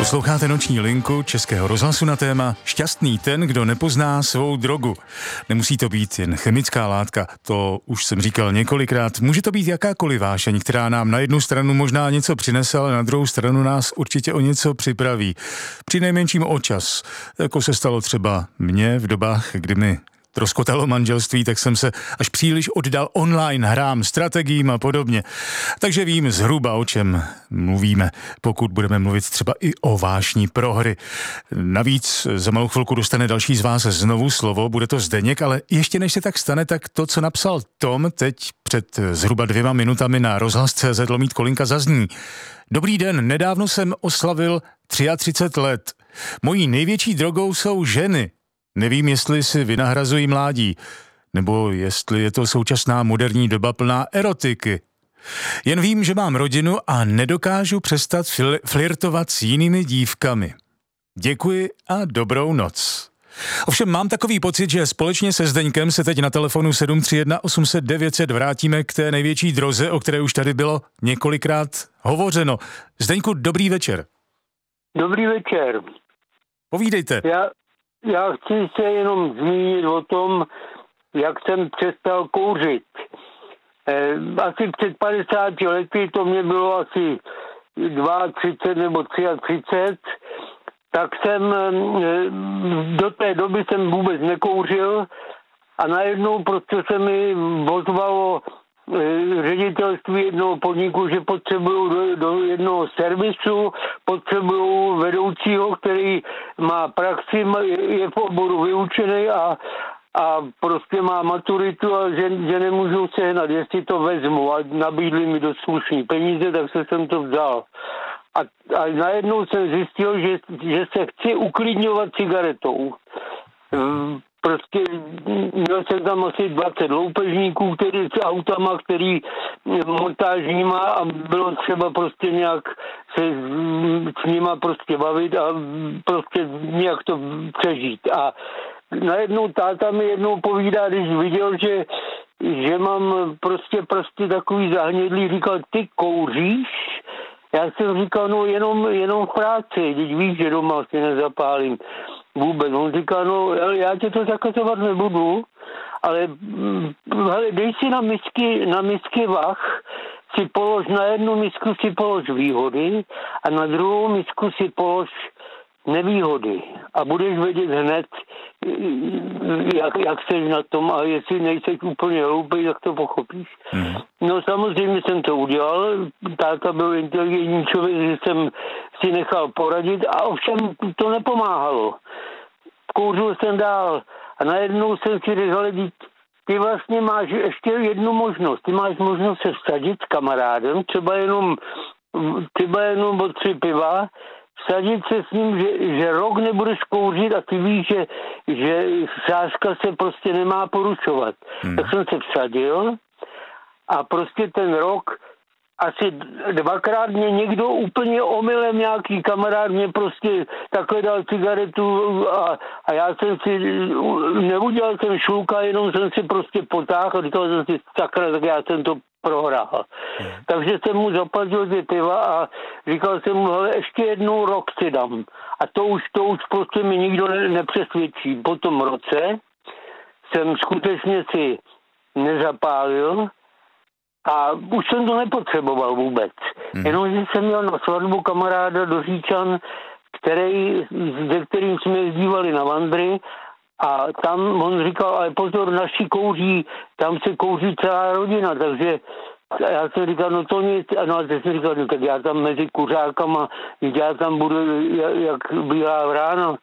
Posloucháte Noční linku Českého rozhlasu na téma Šťastný ten, kdo nepozná svou drogu. Nemusí to být jen chemická látka, to už jsem říkal několikrát. Může to být jakákoliv vášeň, která nám na jednu stranu možná něco přinese, ale na druhou stranu nás určitě o něco připraví. Přinejmenším o čas, jako se stalo třeba mně v dobách, kdy mi troskotalo manželství, tak jsem se až příliš oddal online hrám, strategiím a podobně. Takže vím zhruba, o čem mluvíme, pokud budeme mluvit třeba i o vášní prohry. Navíc za malou chvilku dostane další z vás znovu slovo, bude to Zdeněk, ale ještě než se tak stane, tak to, co napsal Tom teď před zhruba 2 minutami na rozhlas.cz/Kolinka zazní. Dobrý den, nedávno jsem oslavil 33 let. Mojí největší drogou jsou ženy. Nevím, jestli si vynahrazují mládí, nebo jestli je to současná moderní doba plná erotiky. Jen vím, že mám rodinu a nedokážu přestat flirtovat s jinými dívkami. Děkuji a dobrou noc. Ovšem mám takový pocit, že společně se Zdeňkem se teď na telefonu 731 800 900 vrátíme k té největší droze, o které už tady bylo několikrát hovořeno. Zdeňku, dobrý večer. Dobrý večer. Povídejte. Já chci se jenom zmínit o tom, jak jsem přestal kouřit. Asi před 50 lety, to mě bylo asi 32 nebo 33, tak jsem do té doby jsem vůbec nekouřil a najednou prostě se mi ozvalo ředitelství jednoho podniku, že potřebují do jednoho servisu, potřebují vedoucího, který má praxi, je v oboru vyučený a prostě má maturitu a že nemůžou sehnat, jestli to vezmu, a nabídli mi dost slušný peníze, tak jsem to vzal. A najednou jsem zjistil, že se chci uklidňovat cigaretou. Prostě měl jsem tam asi 20 loupežníků, který s autama, který montážníma, a bylo třeba prostě nějak se s nima prostě bavit a prostě nějak to přežít. A najednou táta mi jednou povídá, když viděl, že mám prostě takový zahnědlý, říkal, ty kouříš? Já jsem říkal, no jenom v práci, když víš, že doma si nezapálím vůbec. On říká, no já tě to zakazovat nebudu, ale hele, dej si na misky vah, si polož na jednu misku si polož výhody a na druhou misku si polož nevýhody. A budeš vědět hned, jak seš na tom, a jestli nejseš úplně hloupej, tak to pochopíš. No samozřejmě jsem to udělal, táta byl inteligentní člověk, že jsem si nechal poradit, a ovšem to nepomáhalo. Kouřil jsem dál a najednou jsem si řekl, ty vlastně máš ještě jednu možnost. Ty máš možnost se vsadit s kamarádem, třeba jenom o 3 piva, vsadit se s ním, že rok nebudeš kouřit a ty víš, že sázka se prostě nemá porušovat. Tak jsem se vsadil a prostě ten rok asi 2krát mě někdo úplně omylem, nějaký kamarád mě prostě takhle dal cigaretu a já jsem si neudělal ten šluka, jenom jsem si prostě potáhl a říkal jsem si, sakra, tak já jsem to prohrál. Takže jsem mu zaplatil 2 piva a říkal jsem mu, hele, ještě jednou rok si dám. A to už prostě mi nikdo nepřesvědčí. Po tom roce jsem skutečně si nezapálil a už jsem to nepotřeboval vůbec. Jenomže jsem měl na svatbu kamaráda do Říčan, se kterým jsme jezdívali na vandry, a tam on říkal, ale pozor, naši kouří, tam se kouří celá rodina, takže já jsem říkal, no to nic, no a teď jsem říkal, no tak já tam mezi kuřákama, já tam budu jak bílá vrána.